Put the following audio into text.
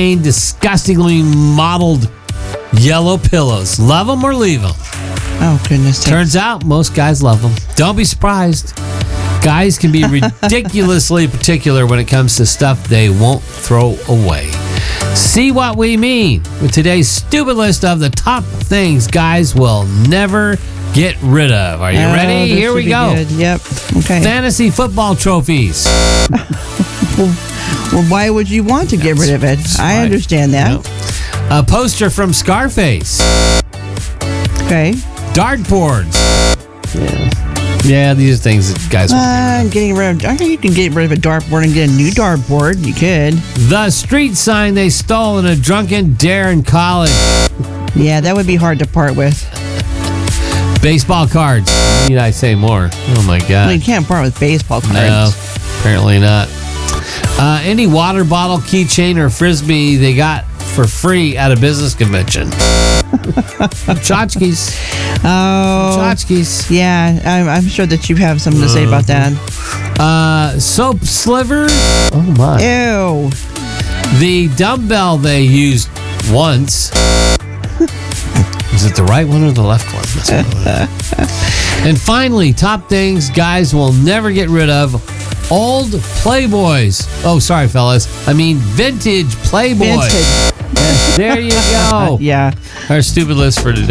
stained, disgustingly mottled yellow pillows. Love them or leave them? Oh, goodness. Turns out most guys love them. Don't be surprised. Guys can be ridiculously particular when it comes to stuff they won't throw away. See what we mean with today's stupid list of the top things guys will never get rid of. Are you ready? Here we go. Good. Yep. Okay. Fantasy football trophies. Well, why would you want to get rid of it? I understand that. Yep. A poster from Scarface. Okay. Dartboards. Yeah, these are things that guys won't get rid of. I think you can get rid of a dartboard and get a new dartboard. You could. The street sign they stole in a drunken dare in college. Yeah, that would be hard to part with. Baseball cards. Need I say more? Oh my God. Well, you can't part with baseball cards. No, apparently not. Any water bottle, keychain, or frisbee they got for free at a business convention. Tchotchkes. Oh. Tchotchkes. Yeah, I'm sure that you have something to say about that. Soap slivers. Oh my. Ew. The dumbbell they used once. Is it the right one or the left one? And finally, top things guys will never get rid of. Old Playboys. Oh, sorry, fellas. I mean, vintage Playboys. Vintage. There you go. Yeah. Our stupid list for today.